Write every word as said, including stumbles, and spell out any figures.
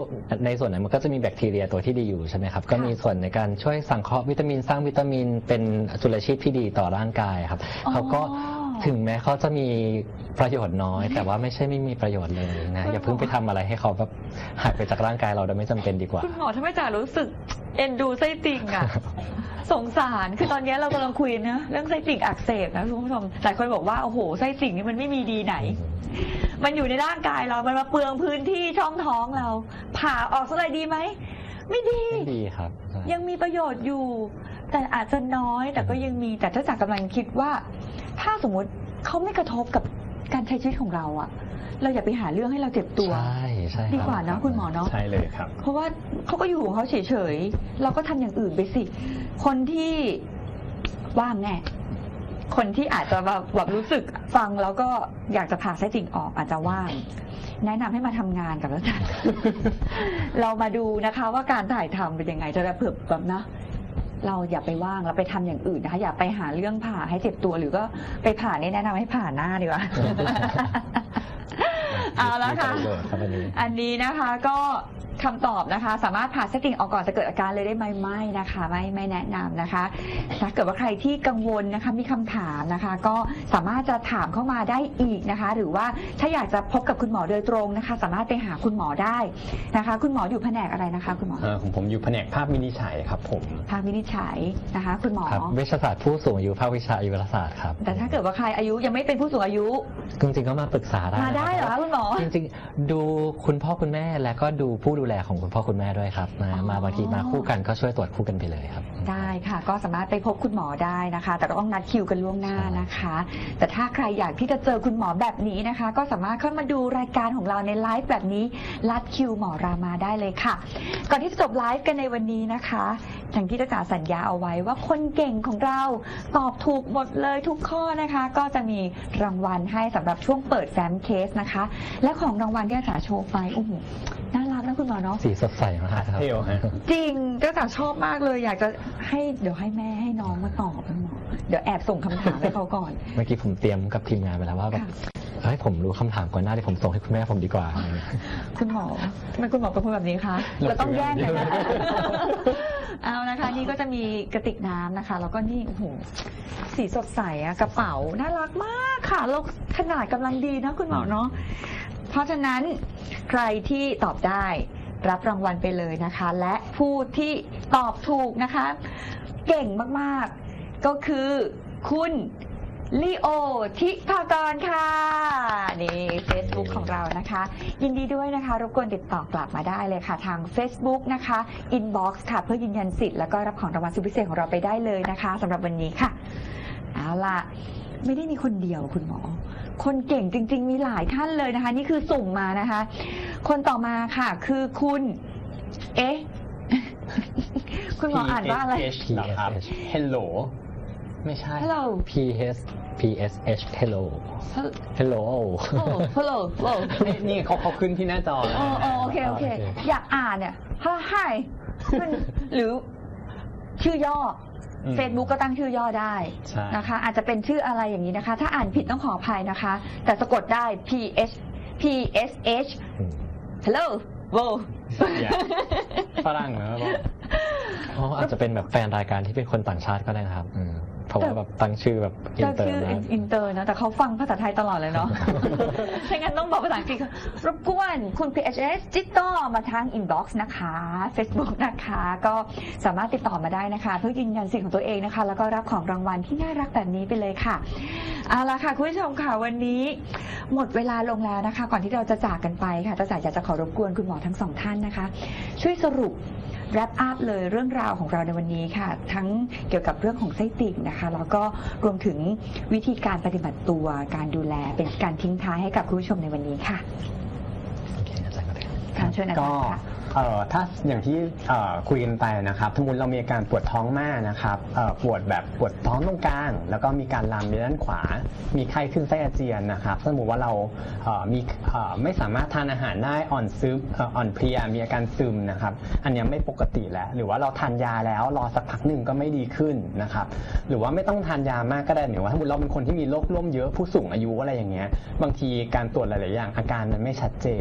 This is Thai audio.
ในส่วนนั้นมันก็จะมีแบคทีเรียตัวที่ดีอยู่ใช่ไหมครับก็มีส่วนในการช่วยสังเคราะห์วิตามินสร้างวิตามินเป็นจุลชีพที่ดีต่อร่างกายครับเขาก็ถึงแม้เขาจะมีประโยชน์น้อยแต่ว่าไม่ใช่ไม่มีประโยชน์เลยนะอย่าเพิ่งไปทำอะไรให้เขาแบบหายไปจากร่างกายเราโดยไม่จำเป็นดีกว่าคุณหมอทำไมจ๋ารู้สึกเอ็นดูไส้ติ่งอ่ะสงสารคือตอนนี้เรากำลังคุยนะเรื่องไส้ติ่งอักเสบนะคุณผู้ชมหลายคนบอกว่าโอ้โหไส้ติ่งนี่มันไม่มีดีไหนมันอยู่ในร่างกายเรามันมาเปลืองพื้นที่ช่องท้องเราผ่าออกสักหน่อยดีไหมไม่ดีไม่ดีครับยังมีประโยชน์อยู่แต่อาจจะน้อยแต่ก็ยังมีแต่ถ้าจากกำลังคิดว่าถ้าสมมติเขาไม่กระทบกับการใช้ชีวิตของเราอะเราอย่าไปหาเรื่องให้เราเจ็บตัวใช่ใช่ดีกว่านะคุณหมอเนาะใช่เลยครับเพราะว่าเขาก็อยู่ของเขาเฉยๆเราก็ทำอย่างอื่นไปสิคนที่ว่างแน่คนที่อาจจะแบบแบบรู้สึกฟังแล้วก็อยากจะผ่าไส้ติ่งออกอาจจะว่างแนะนำให้มาทำงานกับอาจารย์ เรามาดูนะคะว่าการถ่ายทำเป็นยังไงจะได้เผื่อแบบนะเราอย่าไปว่างเราไปทำอย่างอื่นนะคะอย่าไปหาเรื่องผ่าให้เจ็บตัวหรือก็ไปผ่านี่แนะนำให้ผ่าหน้าดีกว่า เอาละค่ะอันนี้นะคะก็คำตอบนะคะสามารถผ่าไส้ติ่งออกก่อนจะเกิดอาการเลยได้ไหมไม่นะคะไม่ไม่แนะนำนะคะถ้าเกิดว่าใครที่กังวลนะคะมีคำถามนะคะก็สามารถจะถามเข้ามาได้อีกนะคะหรือว่าถ้าอยากจะพบกับคุณหมอโดยตรงนะคะสามารถไปหาคุณหมอได้นะคะคุณหมออยู่แผนกอะไรนะคะคุณหมอของผมอยู่แผนกภาพวินิจฉัยครับผมภาพวินิจฉัยนะคะคุณหมอครับวิชาศาสตร์ผู้สูงอายุภาควิชาอายุรศาสตร์ครับแต่ถ้าเกิดว่าใครอายุยังไม่เป็นผู้สูงอายุจริงๆก็มาปรึกษาได้มาได้เหรอคุณหมอจริงๆดูคุณพ่อคุณแม่และก็ดูผู้ดูแลของคุณพ่อคุณแม่ด้วยครับมามาบางทีมาคู่กันก็ช่วยตรวจคู่กันไปเลยครับได้ค่ะก็สามารถไปพบคุณหมอได้นะคะแต่ต้องนัดคิวกันล่วงหน้านะคะแต่ถ้าใครอยากที่จะเจอคุณหมอแบบนี้นะคะก็สามารถเข้ามาดูรายการของเราในไลฟ์แบบนี้ลัดคิวหมอรามาได้เลยค่ะก่อนที่จะจบไลฟ์กันในวันนี้นะคะอย่างที่จ๋าสัญญาเอาไว้ว่าคนเก่งของเราตอบถูกหมดเลยทุกข้อนะคะก็จะมีรางวัลให้สำหรับช่วงเปิดแฟ้มเคสนะคะและของรางวัลที่จ๋าโชว์ไปโอ้โหน่ารักนะคุณหมอเนาะสีสดใสมากครับจริงก็จ๋าชอบมากเลยอยากจะให้เดี๋ยวให้แม่ให้น้องมาตอบคุณหมอเดี๋ยวแอบส่งคำถามให้เขาก่อนเมื่อกี้ผมเตรียมกับทีมงานไปแล้วว่าแบบเฮ้ยผมรู้คำถามก่อนหน้าที่ผมส่งให้คุณแม่ผมดีกว่าคุณหมอทำไมคุณหมอเป็นคนแบบนี้คะเราต้องแย่งกันนะเอานะคะนี่ก็จะมีกระติกน้ำนะคะแล้วก็นี่โอ้โหสีสดใสอะกระเป๋าน่ารักมากค่ะแล้วขนาดกำลังดีนะคุณหมอเนาะเพราะฉะนั้นใครที่ตอบได้รับรางวัลไปเลยนะคะและผู้ที่ตอบถูกนะคะเก่งมากๆก็คือคุณลีโอทิภากรค่ะนี่ Facebook ของเรานะคะยินดีด้วยนะคะรบกวนติดต่อกลับมาได้เลยค่ะทาง Facebook นะคะ Inbox ค่ะเพื่อยืนยันสิทธิ์แล้วก็รับของรางวัลสุดพิเศษของเราไปได้เลยนะคะสำหรับวันนี้ค่ะเอาล่ะไม่ได้มีคนเดียวคุณหมอคนเก่งจริงๆมีหลายท่านเลยนะคะนี่คือสุ่มมานะคะคนต่อมาค่ะคือคุณเอ๊ะคุณหมออ่านว่าอะไร Hello ไม่ใช่ Hello P H P S H Hello Hello Hello Hello นี่เขาเขาขึ้นที่หน้าจออ๋อโอเคโอเคอยากอ่านเนี่ย Hi หรือชื่อย่อFacebook ก็ตั้งชื่อย่อได้นะคะอาจจะเป็นชื่ออะไรอย่างนี้นะคะถ้าอ่านผิดต้องขออภัยนะคะแต่สะกดได้ P H P S H Hello Wow ฝรั่งเหรออ๋ออาจจะเป็นแบบแฟนรายการที่เป็นคนต่างชาติก็ได้นะครับเพราะว่าแบบตั้งชื่อแบบอินเตอร์นะอินเตอร์นะแต่เขาฟังภาษาไทยตลอดเลยเนาะใช่งั้นต้องบอกภาษาอังกฤษรบกวนคุณ พี เอช เอส จิตต่อมาทาง Inbox นะคะ Facebook นะคะก็สามารถติดต่อมาได้นะคะเพื่อยืนยันสิทธิ์ของตัวเองนะคะแล้วก็รับของรางวัลที่น่ารักแบบนี้ไปเลยค่ะเอาล่ะค่ะคุณผู้ชมค่ะวันนี้หมดเวลาลงแล้วนะคะก่อนที่เราจะจากกันไปค่ะจ๋าอยากจะขอรบกวนคุณหมอทั้งสองท่านนะคะช่วยสรุปแรปอัพเลยเรื่องราวของเราในวันนี้ค่ะทั้งเกี่ยวกับเรื่องของไส้ติ่งนะคะแล้วก็รวมถึงวิธีการปฏิบัติตัวการดูแลเป็นการทิ้งท้ายให้กับคุณผู้ชมในวันนี้ค่ะโอเคอาจารย์ก็ได้การช่วยอาจารย์ค่ะถ้าอย่างที่คุยกันไปนะครับสมมติเรามีอาการปวดท้องมากนะครับปวดแบบปวดท้องตรงกลางแล้วก็มีการลามไปด้านขวามีไข้ขึ้นไส้อาเจียนนะครับสมมติว่าเรามีไม่สามารถทานอาหารได้อ่อนซึมอ่อนเพลียมีอาการซึมนะครับอันนี้ไม่ปกติแล้วหรือว่าเราทานยาแล้วรอสักพักหนึ่งก็ไม่ดีขึ้นนะครับหรือว่าไม่ต้องทานยามากก็ได้หรือว่าสมมติเราเป็นคนที่มีโรคร่วมเยอะผู้สูงอายุอะไรอย่างเงี้ยบางทีการตรวจหลายๆอย่างอาการมันไม่ชัดเจน